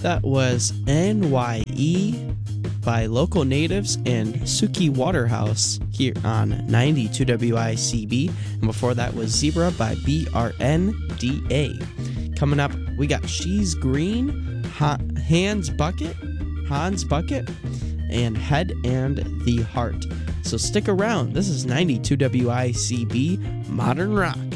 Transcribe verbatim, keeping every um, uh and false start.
That was N Y E by Local Natives and Suki Waterhouse here on ninety-two W I C B. And before that was Zebra by B R N D A. Coming up, we got She's Green, ha- Hans Bucket, Hans Bucket, and Head and the Heart. So stick around. This is ninety-two W I C B Modern Rock.